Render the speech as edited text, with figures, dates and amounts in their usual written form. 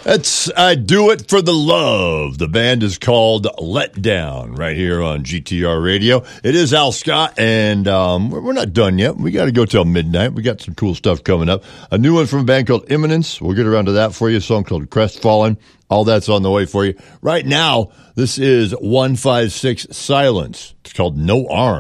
That's I Do It for the Love. The band is called Let Down right here on GTR Radio. It is Al Scott, and we're not done yet. We got to go till midnight. We got some cool stuff coming up. A new one from a band called Imminence. We'll get around to that for you. A song called Crestfallen. All that's on the way for you. Right now, this is 156 Silence. It's called No Arms.